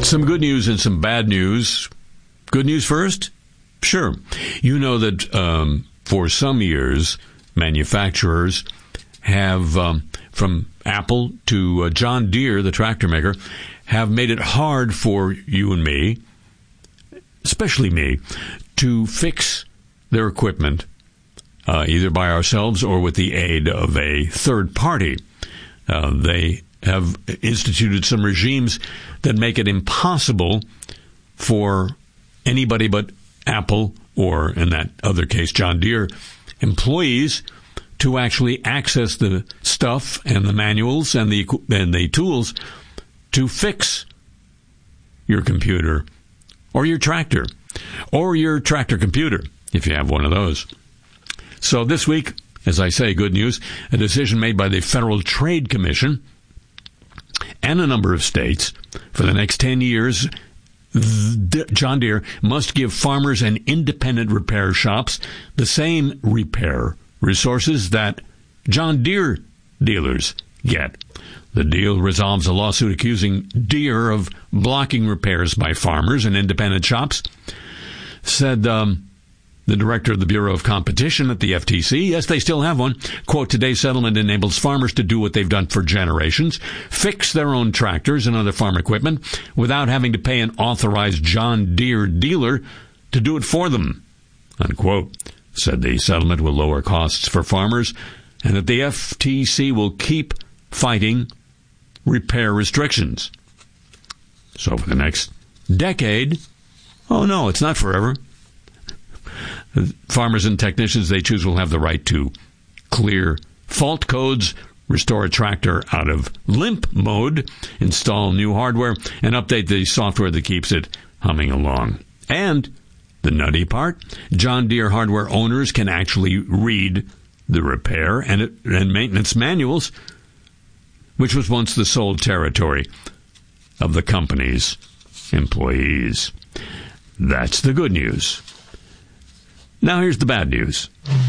Some good news and some bad news. Good news first? Sure. You know that for some years, manufacturers have, from Apple to John Deere, the tractor maker, have made it hard for you and me, especially me, to fix their equipment, either by ourselves or with the aid of a third party. They have instituted some regimes that make it impossible for anybody but Apple, or in that other case, John Deere, employees to actually access the stuff and the manuals and the tools to fix your computer or your tractor computer, if you have one of those. So this week, as I say, good news, a decision made by the Federal Trade Commission and a number of states for the next 10 years, John Deere must give farmers and independent repair shops the same repair resources that John Deere dealers get. The deal resolves a lawsuit accusing Deere of blocking repairs by farmers and independent shops, said the director of the Bureau of Competition at the FTC. Yes, they still have one. Quote, today's settlement enables farmers to do what they've done for generations, fix their own tractors and other farm equipment without having to pay an authorized John Deere dealer to do it for them, unquote. Said the settlement will lower costs for farmers and that the FTC will keep fighting repair restrictions. So for the next decade, oh no, it's not forever, farmers and technicians they choose will have the right to clear fault codes, restore a tractor out of limp mode, install new hardware, and update the software that keeps it humming along. And the nutty part, John Deere hardware owners can actually read the repair and maintenance manuals, which was once the sole territory of the company's employees. That's the good news. Now here's the bad news.